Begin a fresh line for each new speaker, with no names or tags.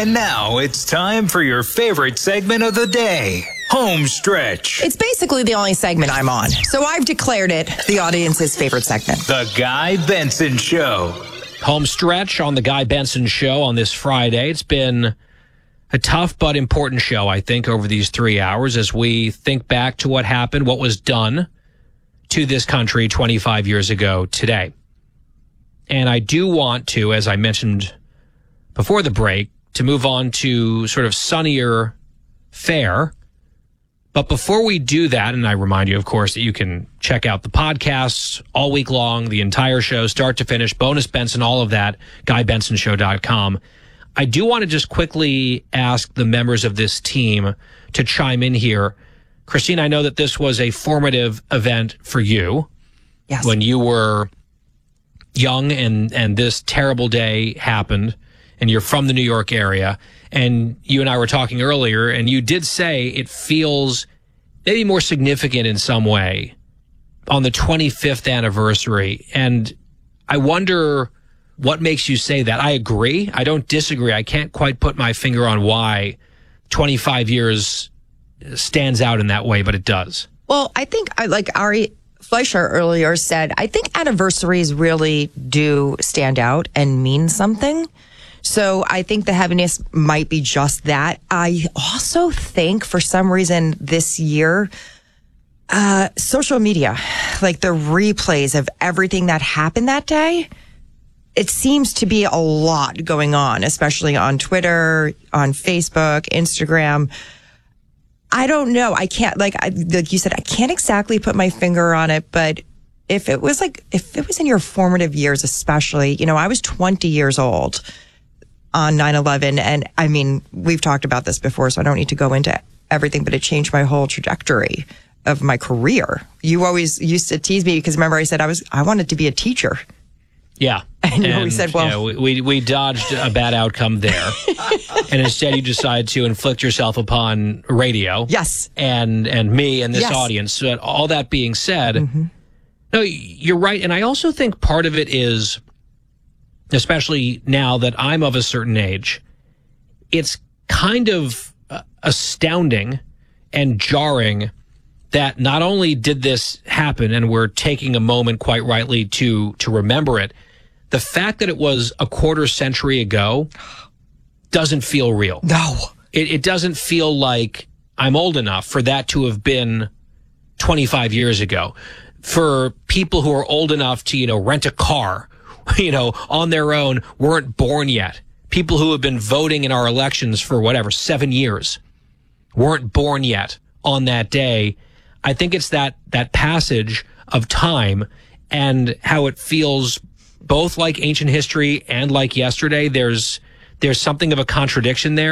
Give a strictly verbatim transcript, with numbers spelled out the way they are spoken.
And now it's time for your favorite segment of the day, Home Stretch.
It's basically the only segment I'm on, so I've declared it the audience's favorite segment.
The Guy Benson Show.
Home Stretch on the Guy Benson Show on this Friday. It's been a tough but important show, I think, over these three hours as we think back to what happened, what was done to this country twenty-five years ago today. And I do want to, as I mentioned before the break, to move on to sort of sunnier fare. But before we do that, and I remind you, of course, that you can check out the podcasts all week long, the entire show, start to finish, bonus Benson, all of that, guy benson show dot com. I do want to just quickly ask the members of this team to chime in here. Christine, I know that this was a formative event for you.
Yes.
When you were young and, and this terrible day happened, and you're from the New York area, and you and I were talking earlier, and you did say it feels maybe more significant in some way on the twenty-fifth anniversary. And I wonder what makes you say that. I agree. I don't disagree. I can't quite put my finger on why twenty-five years stands out in that way, but it does.
Well, I think, I like Ari Fleischer earlier said, I think anniversaries really do stand out and mean something. So I think the heaviness might be just that. I also think for some reason this year, uh, social media, like the replays of everything that happened that day, it seems to be a lot going on, especially on Twitter, on Facebook, Instagram. I don't know. I can't, like, I, like you said, I can't exactly put my finger on it, but if it was like, if it was in your formative years, especially, you know, I was twenty years old on nine eleven. And I mean, we've talked about this before, so I don't need to go into everything, but it changed my whole trajectory of my career. You always used to tease me because remember I said I was, I wanted to be a teacher.
Yeah.
And you
and,
always said, well,
you know, we, we dodged a bad outcome there. And instead you decide to inflict yourself upon radio.
Yes.
And, and me and this
Yes.
audience. So all that being said,
mm-hmm.
no, you're right. And I also think part of it is, especially now that I'm of a certain age, it's kind of uh, astounding and jarring that not only did this happen and we're taking a moment quite rightly to to remember it, the fact that it was a quarter century ago doesn't feel real.
No.
It, it doesn't feel like I'm old enough for that to have been twenty-five years ago. For people who are old enough to, you know, rent a car, you know, on their own, weren't born yet. People who have been voting in our elections for whatever, seven years, weren't born yet on that day. I think it's that, that passage of time and how it feels both like ancient history and like yesterday. There's, there's something of a contradiction there.